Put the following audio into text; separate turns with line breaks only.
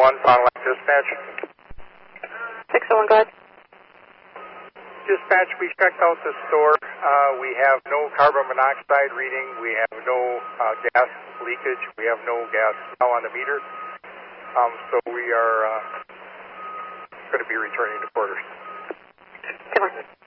Fond du Lac Dispatch.
601, go ahead.
Dispatch, we checked out the store. We have no carbon monoxide reading. We have no gas leakage. We have no gas smell on the meter. So we are going to be returning to quarters.
Come on.